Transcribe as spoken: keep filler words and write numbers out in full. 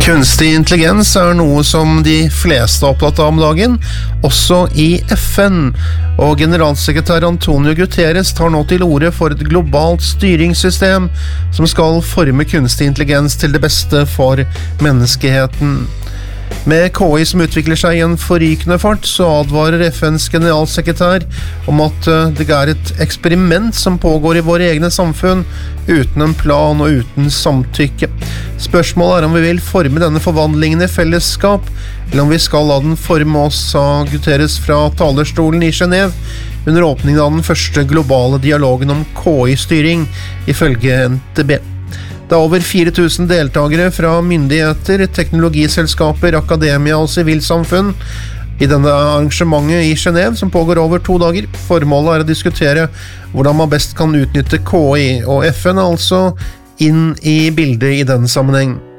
Kunstig intelligens er noe som de fleste er opptatt av om dagen, også i F N, og generalsekretær Antonio Guterres tar nå til orde for et globalt styringssystem som skal forme kunstig intelligens til det beste for menneskeheten. Med K I som utvikler seg i en forrykende fart, så advarer F N's generalsekretær om at det er et eksperiment som pågår i våre egne samfunn, uten en plan og uten samtykke. Spørsmålet er om vi vil forme denne forvandlingen i fellesskap, eller om vi skal la den forme oss, sa Guterres fra talerstolen i Genève, under åpningen av den første globale dialogen om K I-styring, ifølge N T B. Det er over fire tusen deltagere fra myndigheter, teknologiselskaper, akademia og sivilsamfunn i denne arrangementet i Genève, som pågår over to dager. Formålet er å diskutere hvordan man best kan utnytte K I, og F N er altså inn i bildet i den sammenheng.